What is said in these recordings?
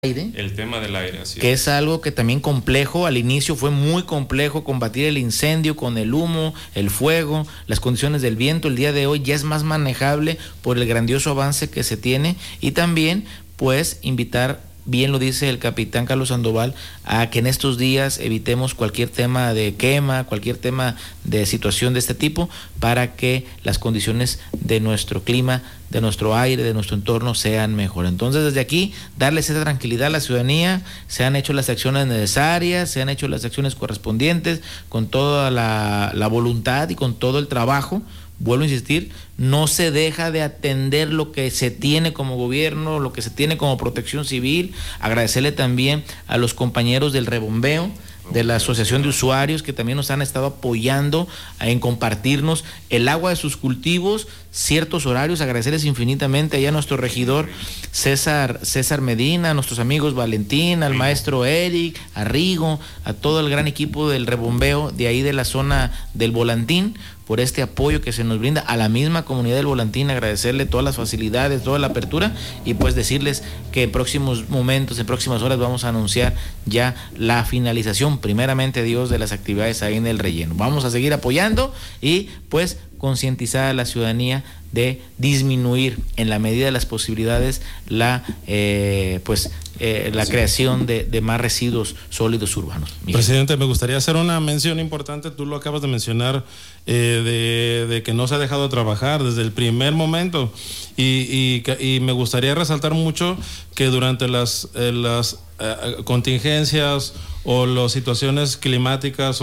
aire. El tema del aire, así que es algo que también complejo. Al inicio fue muy complejo combatir el incendio con el humo, el fuego, las condiciones del viento. El día de hoy ya es más manejable por el grandioso avance que se tiene, y también pues invitar, bien lo dice el capitán Carlos Sandoval, a que en estos días evitemos cualquier tema de quema, cualquier tema de situación de este tipo, para que las condiciones de nuestro clima, de nuestro aire, de nuestro entorno sean mejor. Entonces, desde aquí, darles esa tranquilidad a la ciudadanía. Se han hecho las acciones necesarias, se han hecho las acciones correspondientes, con toda la voluntad y con todo el trabajo. Vuelvo a insistir, no se deja de atender lo que se tiene como gobierno, lo que se tiene como protección civil. Agradecerle también a los compañeros del rebombeo, de la Asociación de Usuarios, que también nos han estado apoyando en compartirnos el agua de sus cultivos, ciertos horarios. Agradecerles infinitamente allá a nuestro regidor César Medina, a nuestros amigos Valentín, al maestro Eric, a Rigo, a todo el gran equipo del rebombeo de ahí de la zona del Volantín, por este apoyo que se nos brinda. A la misma comunidad del Volantín, agradecerle todas las facilidades, toda la apertura, y pues decirles que en próximos momentos, en próximas horas, vamos a anunciar ya la finalización, primeramente Dios, de las actividades ahí en el relleno. Vamos a seguir apoyando y pues concientizar a la ciudadanía de disminuir en la medida de las posibilidades la creación de más residuos sólidos urbanos. Miguel. Presidente, me gustaría hacer una mención importante. Tú lo acabas de mencionar, de que no se ha dejado de trabajar desde el primer momento, y me gustaría resaltar mucho que durante las contingencias o las situaciones climáticas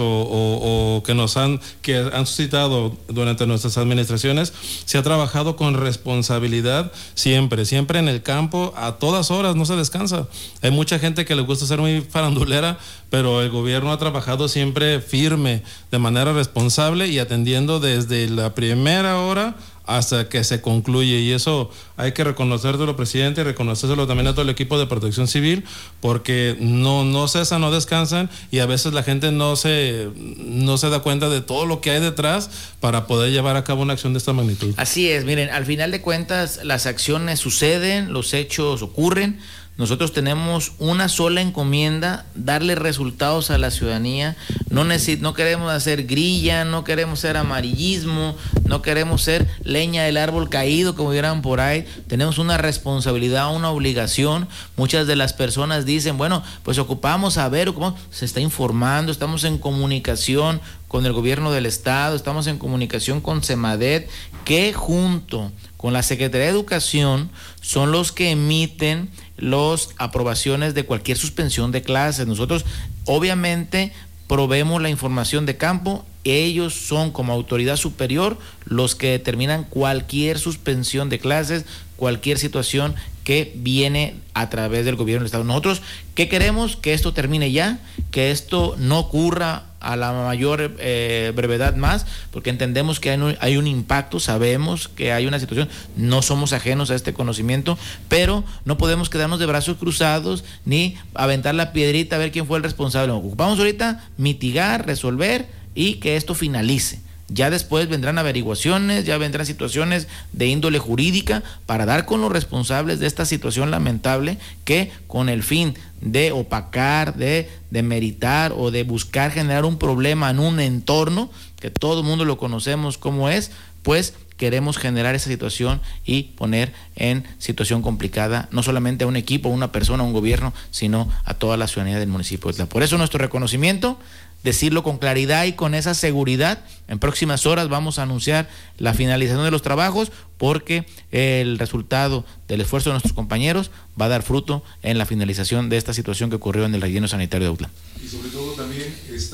o que han suscitado durante nuestras administraciones, se ha trabajado con responsabilidad siempre en el campo, a todas horas, no se descansa. Hay mucha gente que le gusta ser muy farandulera, pero el gobierno ha trabajado siempre firme, de manera responsable y atendiendo desde la primera hora hasta que se concluye, y eso hay que reconocérselo, presidente, y reconocérselo también a todo el equipo de Protección Civil, porque no cesan, no descansan, y a veces la gente no se da cuenta de todo lo que hay detrás para poder llevar a cabo una acción de esta magnitud. Así es, miren, al final de cuentas las acciones suceden, los hechos ocurren. Nosotros tenemos una sola encomienda: darle resultados a la ciudadanía. No queremos hacer grilla, no queremos ser amarillismo, no queremos ser leña del árbol caído, como dirán por ahí. Tenemos una responsabilidad, una obligación. Muchas de las personas dicen, bueno, pues ocupamos saber cómo se está informando, estamos en comunicación con el gobierno del estado, estamos en comunicación con Semadet, que junto con la Secretaría de Educación son los que emiten las aprobaciones de cualquier suspensión de clases. Nosotros obviamente proveemos la información de campo, ellos son como autoridad superior los que determinan cualquier suspensión de clases, cualquier situación que viene a través del gobierno del estado. Nosotros, ¿qué queremos? Que esto termine ya, que esto no ocurra a la mayor brevedad más, porque entendemos que hay un impacto, sabemos que hay una situación, no somos ajenos a este conocimiento, pero no podemos quedarnos de brazos cruzados ni aventar la piedrita a ver quién fue el responsable. Ocupamos ahorita mitigar, resolver y que esto finalice. Ya después vendrán averiguaciones, ya vendrán situaciones de índole jurídica para dar con los responsables de esta situación lamentable, que con el fin de opacar, de demeritar o de buscar generar un problema en un entorno que todo el mundo lo conocemos como es, pues queremos generar esa situación y poner en situación complicada no solamente a un equipo, a una persona, a un gobierno, sino a toda la ciudadanía del municipio. Por eso nuestro reconocimiento, decirlo con claridad y con esa seguridad. En próximas horas vamos a anunciar la finalización de los trabajos, porque el resultado del esfuerzo de nuestros compañeros va a dar fruto en la finalización de esta situación que ocurrió en el relleno sanitario de Autla. Y sobre todo también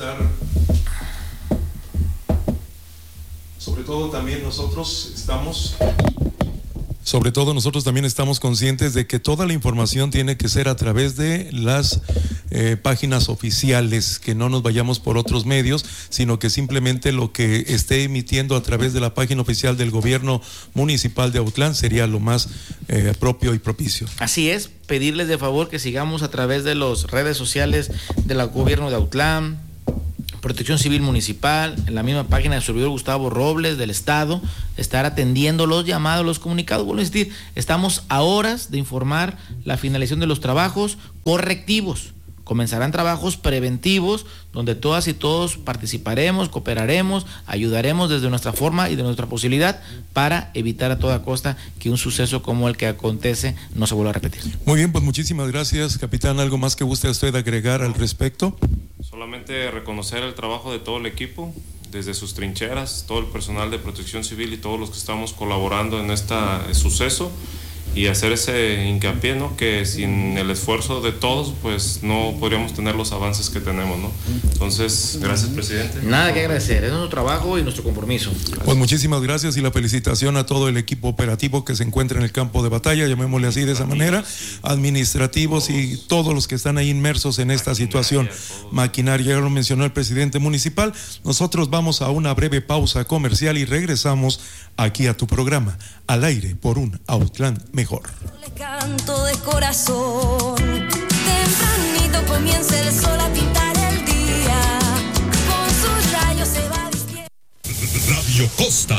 nosotros también estamos conscientes de que toda la información tiene que ser a través de las páginas oficiales, que no nos vayamos por otros medios, sino que simplemente lo que esté emitiendo a través de la página oficial del gobierno municipal de Autlán sería lo más propio y propicio. Así es, pedirles de favor que sigamos a través de las redes sociales del gobierno de Autlán, Protección Civil Municipal, en la misma página del servidor Gustavo Robles del Estado, estar atendiendo los llamados, los comunicados. Vuelvo a insistir, estamos a horas de informar la finalización de los trabajos correctivos. Comenzarán trabajos preventivos donde todas y todos participaremos, cooperaremos, ayudaremos desde nuestra forma y de nuestra posibilidad para evitar a toda costa que un suceso como el que acontece no se vuelva a repetir. Muy bien, pues muchísimas gracias, capitán. ¿Algo más que guste usted agregar al respecto? Solamente reconocer el trabajo de todo el equipo, desde sus trincheras, todo el personal de Protección Civil y todos los que estamos colaborando en este suceso, y hacer ese hincapié, ¿no? Que sin el esfuerzo de todos, pues no podríamos tener los avances que tenemos, ¿no? Entonces, gracias, presidente. Nada que agradecer, es nuestro trabajo y nuestro compromiso. Gracias. Pues muchísimas gracias y la felicitación a todo el equipo operativo que se encuentra en el campo de batalla, llamémosle así de esa manera, administrativos y todos los que están ahí inmersos en esta situación. Maquinaria, ya lo mencionó el presidente municipal. Nosotros vamos a una breve pausa comercial y regresamos aquí a tu programa, Al Aire por un Autlán Mejor. Le canto de corazón, tempranito comienza el sol a pintar el día, con sus rayos se va vistiendo. Radio Costa.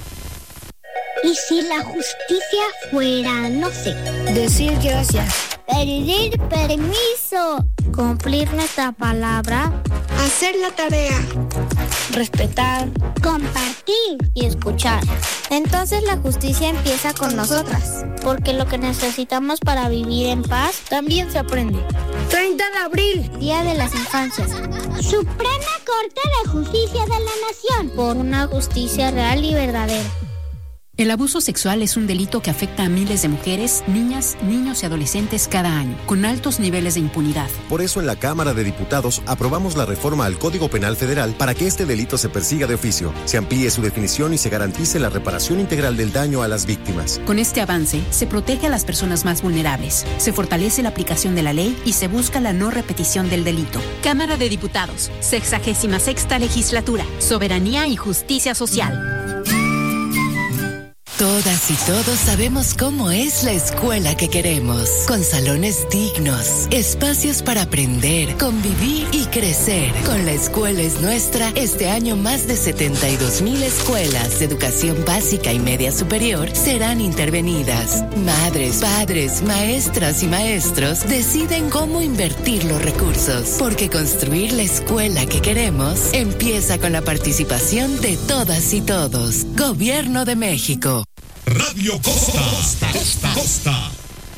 ¿Y si la justicia fuera, no sé, decir gracias, pedir permiso, cumplir nuestra palabra, hacer la tarea, respetar, compartir y escuchar? Entonces la justicia empieza con nosotras, porque lo que necesitamos para vivir en paz también se aprende. 30 de abril, Día de las Infancias. Suprema Corte de Justicia de la Nación. Por una justicia real y verdadera. El abuso sexual es un delito que afecta a miles de mujeres, niñas, niños y adolescentes cada año, con altos niveles de impunidad. Por eso en la Cámara de Diputados aprobamos la reforma al Código Penal Federal para que este delito se persiga de oficio, se amplíe su definición y se garantice la reparación integral del daño a las víctimas. Con este avance, se protege a las personas más vulnerables, se fortalece la aplicación de la ley y se busca la no repetición del delito. Cámara de Diputados, 66ª Legislatura, Soberanía y Justicia Social. Todas y todos sabemos cómo es la escuela que queremos, con salones dignos, espacios para aprender, convivir y crecer. Con La Escuela es Nuestra, este año más de 72,000 escuelas de educación básica y media superior serán intervenidas. Madres, padres, maestras y maestros deciden cómo invertir los recursos, porque construir la escuela que queremos empieza con la participación de todas y todos. Gobierno de México. Radio Costa. Costa.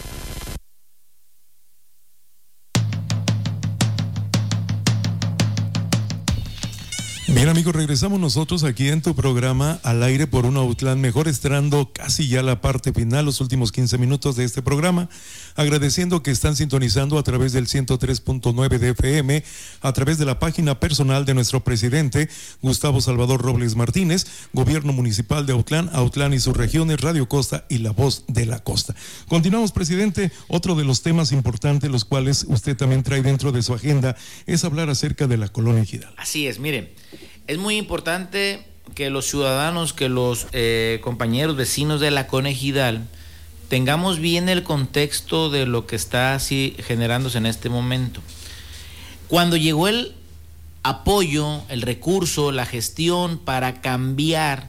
Bien, amigos, regresamos nosotros aquí en tu programa Al Aire por un Autlán Mejor, estrenando casi ya la parte final, los últimos 15 minutos de este programa, agradeciendo que están sintonizando a través del 103.9 de FM, a través de la página personal de nuestro presidente, Gustavo Salvador Robles Martínez, Gobierno Municipal de Autlán, Autlán y sus regiones, Radio Costa y La Voz de la Costa. Continuamos, presidente. Otro de los temas importantes, los cuales usted también trae dentro de su agenda, es hablar acerca de la Colonia Ejidal. Así es, miren. Es muy importante que los ciudadanos, que los compañeros, vecinos de la Colonia Ejidal tengamos bien el contexto de lo que está así generándose en este momento. Cuando llegó el apoyo, el recurso, la gestión para cambiar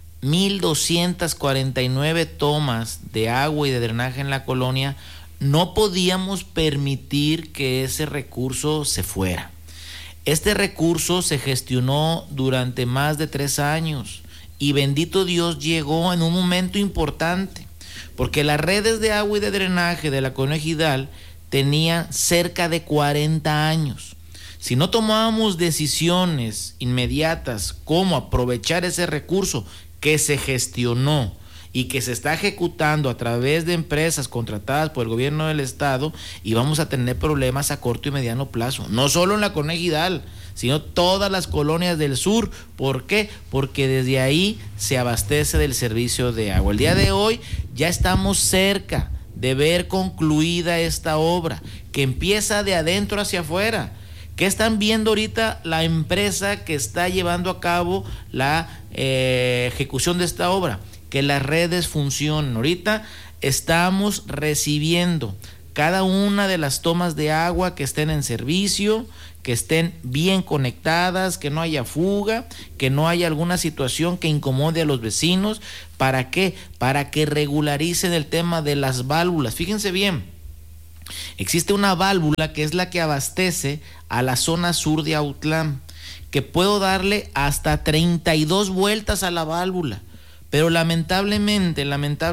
1,249 tomas de agua y de drenaje en la colonia, no podíamos permitir que ese recurso se fuera. Este recurso se gestionó durante más de 3 años y bendito Dios llegó en un momento importante, porque las redes de agua y de drenaje de la Colonia Ejidal tenían cerca de 40 años. Si no tomábamos decisiones inmediatas como aprovechar ese recurso que se gestionó y que se está ejecutando a través de empresas contratadas por el gobierno del estado, y vamos a tener problemas a corto y mediano plazo, no solo en la Colonia Ejidal, sino todas las colonias del sur. ¿Por qué? Porque desde ahí se abastece del servicio de agua. El día de hoy ya estamos cerca de ver concluida esta obra, que empieza de adentro hacia afuera. ¿Qué están viendo ahorita la empresa que está llevando a cabo la ejecución de esta obra? Que las redes funcionen. Ahorita estamos recibiendo cada una de las tomas de agua que estén en servicio, que estén bien conectadas, que no haya fuga, que no haya alguna situación que incomode a los vecinos. ¿Para qué? Para que regularicen el tema de las válvulas. Fíjense bien, existe una válvula que es la que abastece a la zona sur de Autlán, que puedo darle hasta 32 vueltas a la válvula, pero lamentablemente,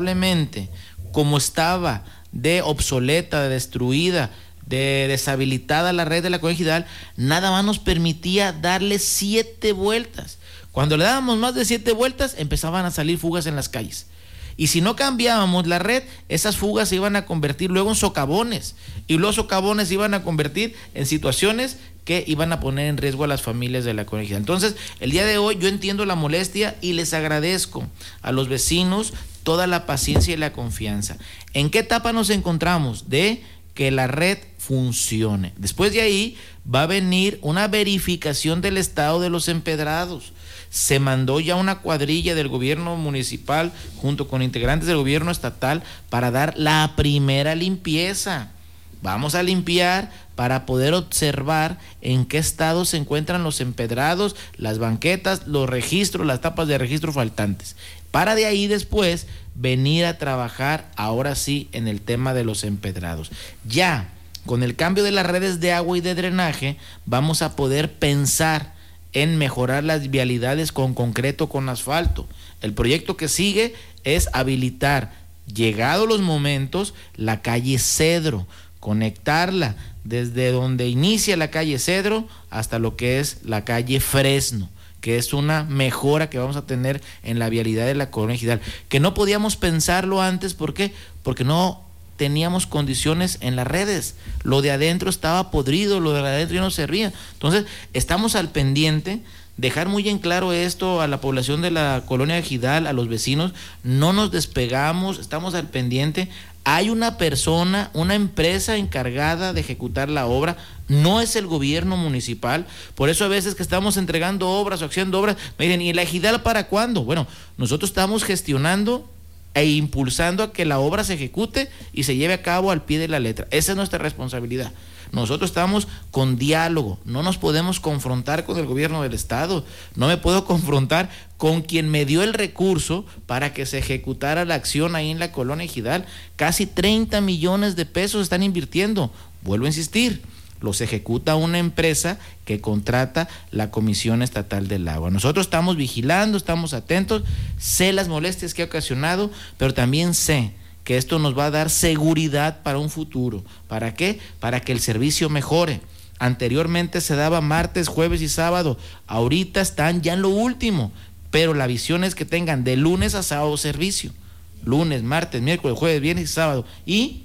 como estaba de obsoleta, de destruida, de deshabilitada la red de la Corregidal, nada más nos permitía darle 7 vueltas. Cuando le dábamos más de 7 vueltas, empezaban a salir fugas en las calles. Y si no cambiábamos la red, esas fugas se iban a convertir luego en socavones. Y los socavones se iban a convertir en situaciones que iban a poner en riesgo a las familias de la Corregidal. Entonces, el día de hoy yo entiendo la molestia y les agradezco a los vecinos toda la paciencia y la confianza. ¿En qué etapa nos encontramos? De que la red funcione. Después de ahí va a venir una verificación del estado de los empedrados. Se mandó ya una cuadrilla del gobierno municipal junto con integrantes del gobierno estatal para dar la primera limpieza. Vamos a limpiar para poder observar en qué estado se encuentran los empedrados, las banquetas, los registros, las tapas de registro faltantes. Para de ahí después venir a trabajar ahora sí en el tema de los empedrados. Ya con el cambio de las redes de agua y de drenaje vamos a poder pensar en mejorar las vialidades con concreto, con asfalto. El proyecto que sigue es habilitar, llegados los momentos, la calle Cedro, conectarla desde donde inicia la calle Cedro hasta lo que es la calle Fresno, que es una mejora que vamos a tener en la vialidad de la Corregidal, que no podíamos pensarlo antes. ¿Por qué? Porque no teníamos condiciones en las redes, lo de adentro estaba podrido, lo de adentro ya no servía. Entonces estamos al pendiente, dejar muy en claro esto a la población de la colonia Ejidal, a los vecinos, no nos despegamos, estamos al pendiente. Hay una persona, una empresa encargada de ejecutar la obra, no es el gobierno municipal. Por eso a veces que estamos entregando obras o haciendo obras, me dicen, ¿y la Ejidal para cuándo? Bueno, nosotros estamos gestionando e impulsando a que la obra se ejecute y se lleve a cabo al pie de la letra. Esa es nuestra responsabilidad. Nosotros estamos con diálogo, no nos podemos confrontar con el gobierno del estado, no me puedo confrontar con quien me dio el recurso para que se ejecutara la acción ahí en la colonia Ejidal. Casi 30 millones de pesos están invirtiendo, vuelvo a insistir, los ejecuta una empresa que contrata la Comisión Estatal del Agua. Nosotros estamos vigilando, estamos atentos, sé las molestias que ha ocasionado, pero también sé que esto nos va a dar seguridad para un futuro. ¿Para qué? Para que el servicio mejore. Anteriormente se daba martes, jueves y sábado, ahorita están ya en lo último, pero la visión es que tengan de lunes a sábado servicio, lunes, martes, miércoles, jueves, viernes y sábado, y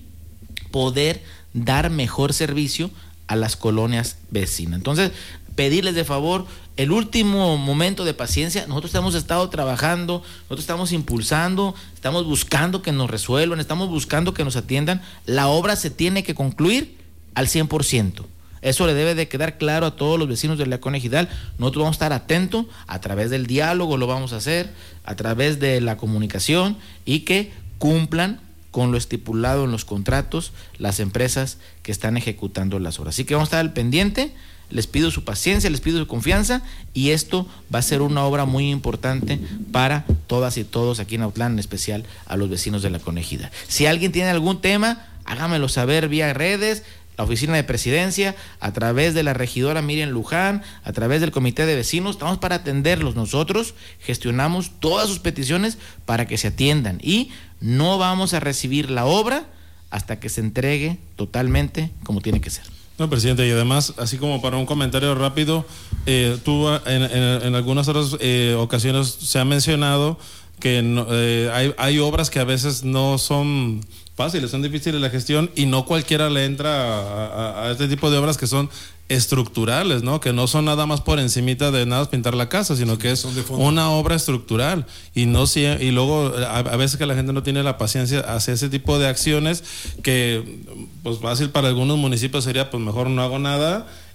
poder dar mejor servicio a las colonias vecinas. Entonces, pedirles de favor el último momento de paciencia. Nosotros hemos estado trabajando, nosotros estamos impulsando, estamos buscando que nos resuelvan, estamos buscando que nos atiendan. La obra se tiene que concluir al 100%. Eso le debe de quedar claro a todos los vecinos de la colonia Ejidal. Nosotros vamos a estar atentos, a través del diálogo lo vamos a hacer, a través de la comunicación, y que cumplan con lo estipulado en los contratos las empresas que están ejecutando las obras. Así que vamos a estar al pendiente, les pido su paciencia, les pido su confianza, y esto va a ser una obra muy importante para todas y todos aquí en Autlán, en especial a los vecinos de la colonia Ejidal. Si alguien tiene algún tema, hágamelo saber vía redes, la oficina de presidencia, a través de la regidora Miriam Luján, a través del comité de vecinos. Estamos para atenderlos. Nosotros gestionamos todas sus peticiones para que se atiendan, y no vamos a recibir la obra hasta que se entregue totalmente como tiene que ser. No, presidente, y además, así como para un comentario rápido, tú en algunas otras ocasiones se ha mencionado que no, hay obras que a veces no son fáciles, son difíciles la gestión, y no cualquiera le entra a este tipo de obras que son estructurales, ¿no? Que no son nada más por encimita de nada más pintar la casa, sino que es una obra estructural, y luego a veces que la gente no tiene la paciencia hacia ese tipo de acciones, que pues fácil para algunos municipios sería pues mejor no hago nada,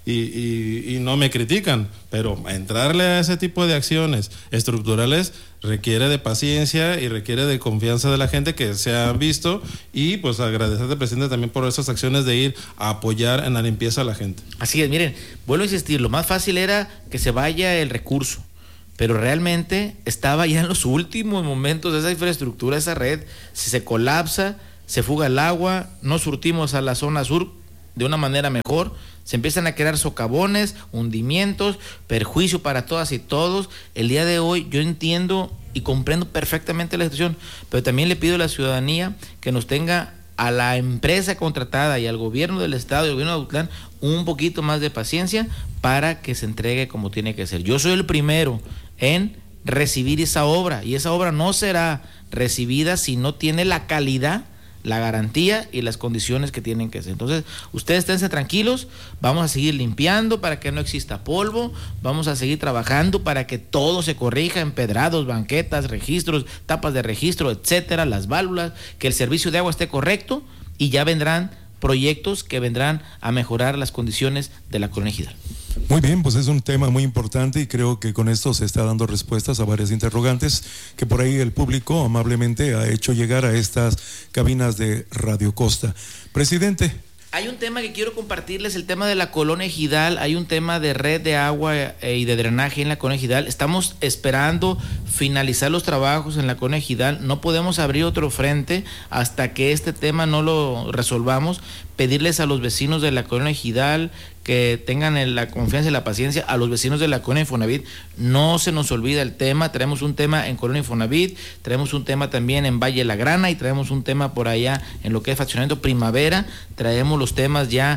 y no me critican, pero entrarle a ese tipo de acciones estructurales requiere de paciencia y requiere de confianza de la gente que se han visto, y pues agradecerte, presidente, también por esas acciones de ir a apoyar en la limpieza a la gente. Así es, miren, vuelvo a insistir, lo más fácil era que se vaya el recurso, pero realmente estaba ya en los últimos momentos de esa infraestructura, esa red, si se colapsa, se fuga el agua, no surtimos a la zona sur de una manera mejor, se empiezan a crear socavones, hundimientos, perjuicio para todas y todos. El día de hoy yo entiendo y comprendo perfectamente la situación, pero también le pido a la ciudadanía que nos tenga a la empresa contratada y al gobierno del estado y al gobierno de Autlán un poquito más de paciencia para que se entregue como tiene que ser. Yo soy el primero en recibir esa obra, y esa obra no será recibida si no tiene la calidad, la garantía y las condiciones que tienen que ser. Entonces, ustedes esténse tranquilos, vamos a seguir limpiando para que no exista polvo, vamos a seguir trabajando para que todo se corrija, empedrados, banquetas, registros, tapas de registro, etcétera, las válvulas, que el servicio de agua esté correcto, y ya vendrán proyectos que vendrán a mejorar las condiciones de la colonia Ejidal. Muy bien, pues es un tema muy importante y creo que con esto se está dando respuestas a varias interrogantes que por ahí el público amablemente ha hecho llegar a estas cabinas de Radio Costa. Presidente. Hay un tema que quiero compartirles, el tema de la colonia Ejidal. Hay un tema de red de agua y de drenaje en la colonia Ejidal. Estamos esperando finalizar los trabajos en la colonia Ejidal. No podemos abrir otro frente hasta que este tema no lo resolvamos. Pedirles a los vecinos de la colonia Ejidal que tengan la confianza y la paciencia. A los vecinos de la colonia Infonavit, no se nos olvida el tema. Traemos un tema en colonia Infonavit, traemos un tema también en Valle La Grana, y traemos un tema por allá en lo que es fraccionamiento Primavera. Traemos los temas ya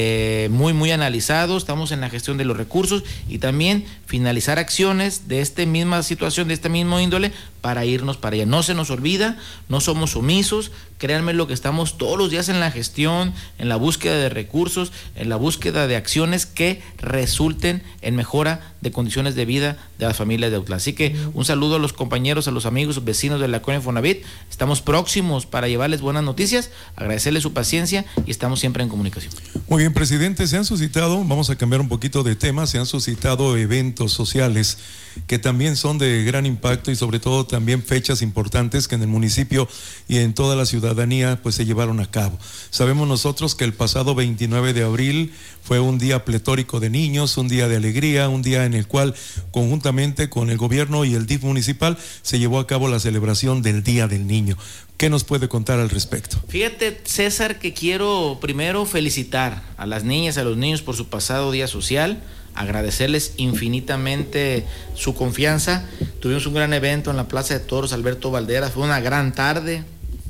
muy analizados. Estamos en la gestión de los recursos y también finalizar acciones de esta misma situación, de este mismo índole, para irnos para allá. No se nos olvida, no somos omisos. Créanme lo que estamos todos los días en la gestión, en la búsqueda de recursos, en la búsqueda de acciones que resulten en mejora de condiciones de vida de las familias de Autlán. Así que un saludo a los compañeros, a los amigos, vecinos de la colonia Infonavit. Estamos próximos para llevarles buenas noticias, agradecerles su paciencia y estamos siempre en comunicación. Muy bien, presidente, se han suscitado, vamos a cambiar un poquito de tema, se han suscitado eventos sociales que también son de gran impacto y sobre todo también fechas importantes que en el municipio y en toda la ciudadanía pues se llevaron a cabo. Sabemos nosotros que el pasado 29 de abril fue un día pletórico de niños, un día de alegría, un día en el cual conjuntamente con el gobierno y el DIF municipal se llevó a cabo la celebración del Día del Niño. ¿Qué nos puede contar al respecto? Fíjate, César, que quiero primero felicitar a las niñas, a los niños por su pasado día social, agradecerles infinitamente su confianza. Tuvimos un gran evento en la Plaza de Toros Alberto Valderas, fue una gran tarde,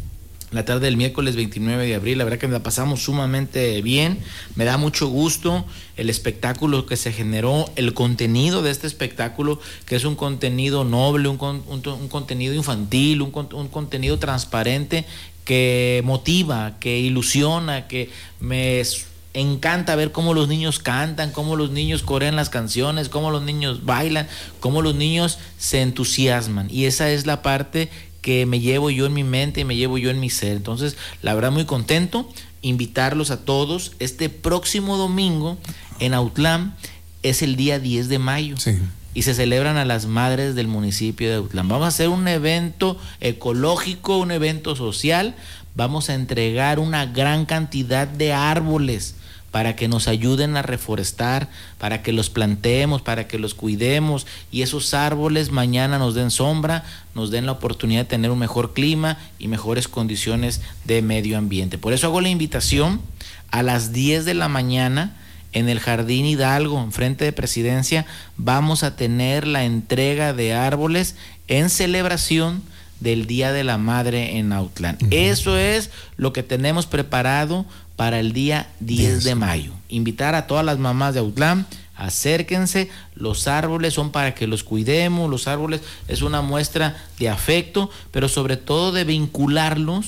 la tarde del miércoles 29 de abril, la verdad que la pasamos sumamente bien, me da mucho gusto el espectáculo que se generó, el contenido de este espectáculo, que es un contenido noble, un contenido infantil, un contenido transparente que motiva, que ilusiona, que me encanta ver cómo los niños cantan, cómo los niños corean las canciones, cómo los niños bailan, cómo los niños se entusiasman, y esa es la parte que me llevo yo en mi mente y me llevo yo en mi ser. Entonces, la verdad, muy contento, invitarlos a todos. Este próximo domingo en Autlán es el día 10 de mayo. Sí. Y se celebran a las madres del municipio de Autlán. Vamos a hacer un evento ecológico, un evento social. Vamos a entregar una gran cantidad de árboles para que nos ayuden a reforestar, para que los plantemos, para que los cuidemos, y esos árboles mañana nos den sombra, nos den la oportunidad de tener un mejor clima y mejores condiciones de medio ambiente. Por eso hago la invitación a las 10 de la mañana en el Jardín Hidalgo, enfrente de Presidencia. Vamos a tener la entrega de árboles en celebración del Día de la Madre en Autlán. Eso es lo que tenemos preparado para el día 10 de mayo. Invitar a todas las mamás de Autlán, acérquense, los árboles son para que los cuidemos, los árboles es una muestra de afecto, pero sobre todo de vincularnos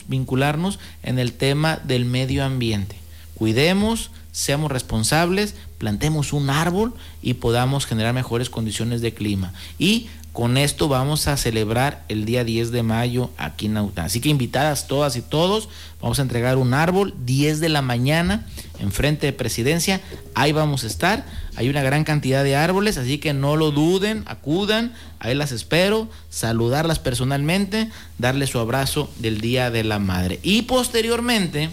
en el tema del medio ambiente. Cuidemos, seamos responsables, plantemos un árbol y podamos generar mejores condiciones de clima. Y Con esto vamos a celebrar el día 10 de mayo aquí en Autlán. Así que invitadas todas y todos, vamos a entregar un árbol 10 de la mañana enfrente de Presidencia. Ahí vamos a estar. Hay una gran cantidad de árboles, así que no lo duden, acudan. Ahí las espero, saludarlas personalmente, darles su abrazo del Día de la Madre. Y posteriormente,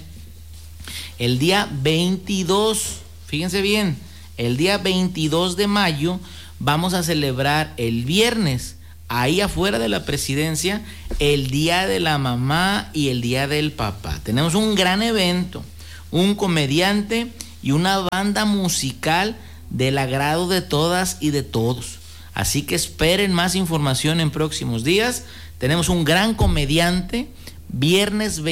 el día 22, fíjense bien, el día 22 de mayo, vamos a celebrar el viernes, ahí afuera de la Presidencia, el Día de la Mamá y el Día del Papá. Tenemos un gran evento, un comediante y una banda musical del agrado de todas y de todos. Así que esperen más información en próximos días. Tenemos un gran comediante, viernes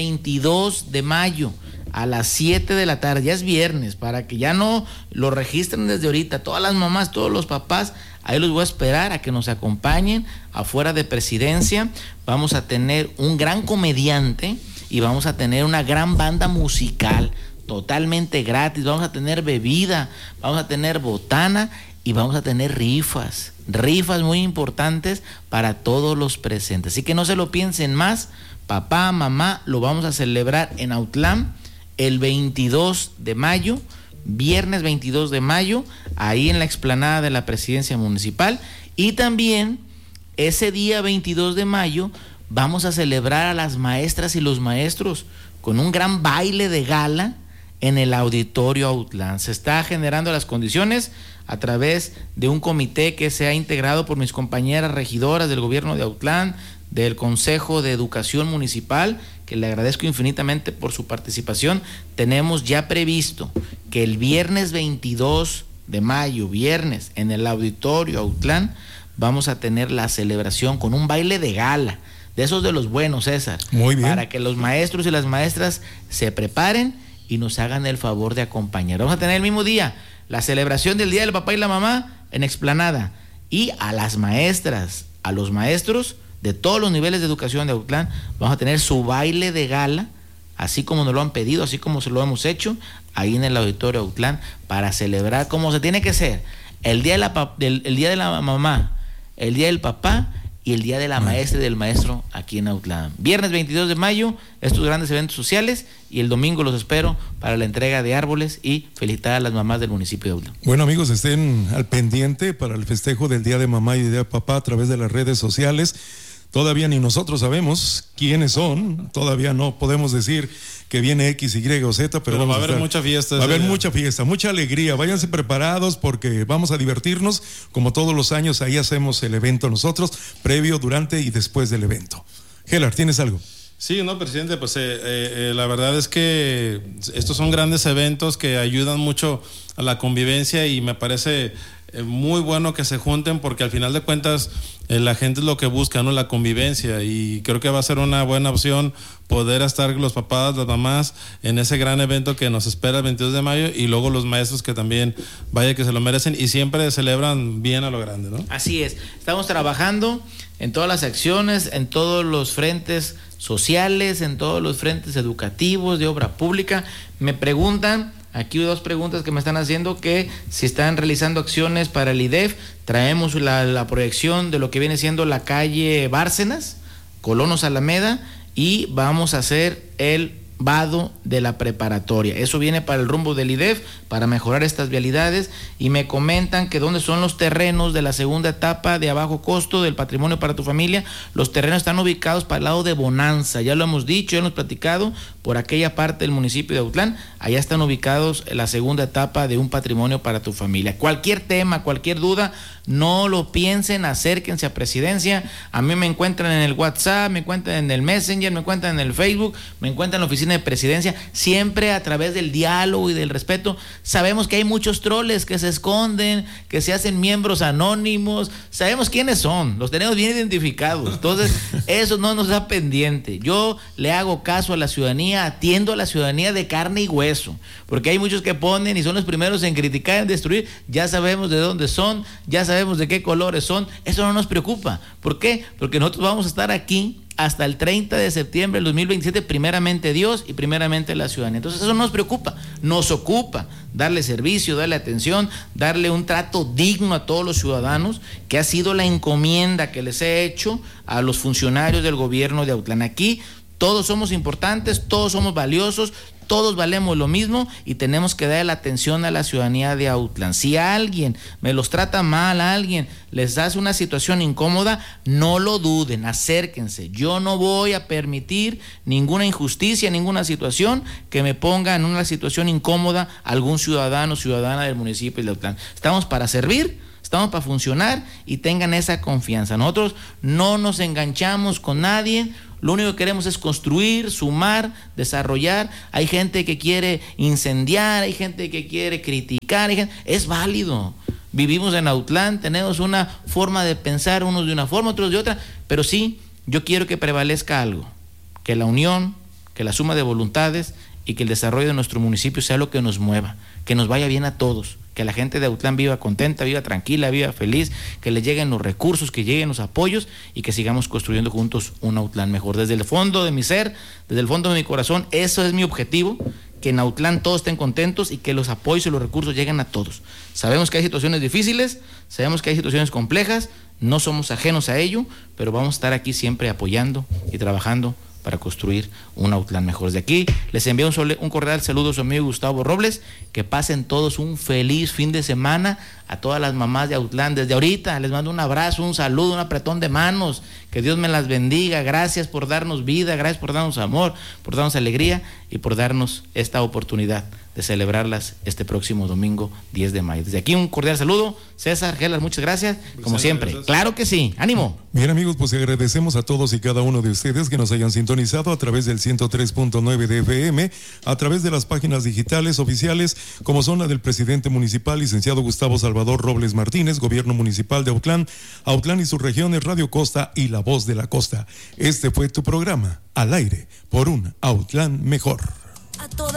22 de mayo. A las 7 de la tarde, ya es viernes, para que ya no lo registren desde ahorita. Todas las mamás, todos los papás, ahí los voy a esperar a que nos acompañen afuera de Presidencia. Vamos a tener un gran comediante y vamos a tener una gran banda musical totalmente gratis. Vamos a tener bebida, vamos a tener botana y vamos a tener rifas muy importantes para todos los presentes. Así que no se lo piensen más, papá, mamá, lo vamos a celebrar en Autlán el 22 de mayo, viernes 22 de mayo, ahí en la explanada de la Presidencia Municipal. Y también ese día 22 de mayo vamos a celebrar a las maestras y los maestros con un gran baile de gala en el Auditorio Autlán. Se está generando las condiciones a través de un comité que se ha integrado por mis compañeras regidoras del gobierno de Autlán, del Consejo de Educación Municipal, que le agradezco infinitamente por su participación. Tenemos ya previsto que el viernes 22 de mayo, viernes, en el Auditorio Autlán, vamos a tener la celebración con un baile de gala, de esos de los buenos, César. Muy bien. Para que los maestros y las maestras se preparen y nos hagan el favor de acompañar. Vamos a tener el mismo día la celebración del Día del Papá y la Mamá en explanada, y a las maestras, a los maestros de todos los niveles de educación de Autlán, vamos a tener su baile de gala, así como nos lo han pedido, así como se lo hemos hecho, ahí en el Auditorio Autlán, para celebrar como se tiene que ser, el día de la mamá, el Día del Papá y el Día de la Maestra y del Maestro aquí en Autlán. Viernes 22 de mayo, estos grandes eventos sociales, y el domingo los espero para la entrega de árboles y felicitar a las mamás del municipio de Autlán. Bueno, amigos, estén al pendiente para el festejo del Día de Mamá y Día de Papá a través de las redes sociales. Todavía ni nosotros sabemos quiénes son, todavía no podemos decir que viene X, Y o Z, pero va a haber mucha fiesta. Va a haber mucha fiesta, mucha alegría. Váyanse preparados porque vamos a divertirnos. Como todos los años, ahí hacemos el evento nosotros, previo, durante y después del evento. Gelar, ¿tienes algo? Sí, no, presidente, pues la verdad es que estos son grandes eventos que ayudan mucho a la convivencia, y me parece muy bueno que se junten, porque al final de cuentas la gente es lo que busca, ¿no? La convivencia, y creo que va a ser una buena opción poder estar los papás, las mamás en ese gran evento que nos espera el 22 de mayo, y luego los maestros que también, vaya que se lo merecen y siempre celebran bien a lo grande, ¿no? Así es, estamos trabajando en todas las acciones, en todos los frentes sociales, en todos los frentes educativos, de obra pública. Me preguntan, aquí dos preguntas que me están haciendo, que si están realizando acciones para el IDEF. Traemos la proyección de lo que viene siendo la calle Bárcenas, Colonos Alameda, y vamos a hacer el vado de la preparatoria. Eso viene para el rumbo del IDEF, para mejorar estas vialidades. Y me comentan que dónde son los terrenos de la segunda etapa de a bajo costo del patrimonio para tu familia. Los terrenos están ubicados para el lado de Bonanza, ya lo hemos dicho, ya lo hemos platicado, por aquella parte del municipio de Autlán. Allá están ubicados la segunda etapa de un patrimonio para tu familia. Cualquier tema, cualquier duda, no lo piensen, acérquense a Presidencia. A mí me encuentran en el WhatsApp, me encuentran en el Messenger, me encuentran en el Facebook, me encuentran en la oficina de Presidencia, siempre a través del diálogo y del respeto. Sabemos que hay muchos troles que se esconden, que se hacen miembros anónimos, sabemos quiénes son, los tenemos bien identificados, entonces eso no nos da pendiente. Yo le hago caso a la ciudadanía, atiendo a la ciudadanía de carne y hueso, porque hay muchos que ponen y son los primeros en criticar, en destruir. Ya sabemos de dónde son, ya sabemos de qué colores son, eso no nos preocupa. ¿Por qué? Porque nosotros vamos a estar aquí hasta el 30 de septiembre del 2027, primeramente Dios y primeramente la ciudadanía. Entonces eso nos preocupa, nos ocupa darle servicio, darle atención, darle un trato digno a todos los ciudadanos, que ha sido la encomienda que les he hecho a los funcionarios del gobierno de Autlán. Aquí todos somos importantes, todos somos valiosos, todos valemos lo mismo y tenemos que darle la atención a la ciudadanía de Autlán. Si alguien me los trata mal, a alguien les hace una situación incómoda, no lo duden, acérquense. Yo no voy a permitir ninguna injusticia, ninguna situación que me ponga en una situación incómoda a algún ciudadano o ciudadana del municipio de Autlán. Estamos para servir, estamos para funcionar y tengan esa confianza. Nosotros no nos enganchamos con nadie. Lo único que queremos es construir, sumar, desarrollar. Hay gente que quiere incendiar, hay gente que quiere criticar, es válido. Vivimos en Autlán, tenemos una forma de pensar, unos de una forma, otros de otra, pero sí, yo quiero que prevalezca algo, que la unión, que la suma de voluntades y que el desarrollo de nuestro municipio sea lo que nos mueva, que nos vaya bien a todos, que la gente de Autlán viva contenta, viva tranquila, viva feliz, que le lleguen los recursos, que lleguen los apoyos y que sigamos construyendo juntos un Autlán mejor. Desde el fondo de mi ser, desde el fondo de mi corazón, eso es mi objetivo, que en Autlán todos estén contentos y que los apoyos y los recursos lleguen a todos. Sabemos que hay situaciones difíciles, sabemos que hay situaciones complejas, no somos ajenos a ello, pero vamos a estar aquí siempre apoyando y trabajando para construir un Autlán mejor. Desde aquí les envío un cordial saludo a su amigo Gustavo Robles, que pasen todos un feliz fin de semana. A todas las mamás de Autlán, desde ahorita les mando un abrazo, un saludo, un apretón de manos, que Dios me las bendiga. Gracias por darnos vida, gracias por darnos amor, por darnos alegría y por darnos esta oportunidad de celebrarlas este próximo domingo 10 de mayo. Desde aquí un cordial saludo. César, Gelas, muchas gracias, como siempre. Gracias. Claro que sí, ánimo. Bien, amigos, pues agradecemos a todos y cada uno de ustedes que nos hayan sintonizado a través del 103.9 de FM, a través de las páginas digitales oficiales, como son la del presidente municipal, licenciado Gustavo Salvador Robles Martínez, Gobierno Municipal de Autlán, Autlán y sus regiones, Radio Costa y La Voz de la Costa. Este fue tu programa, Al Aire, por un Autlán mejor. A toda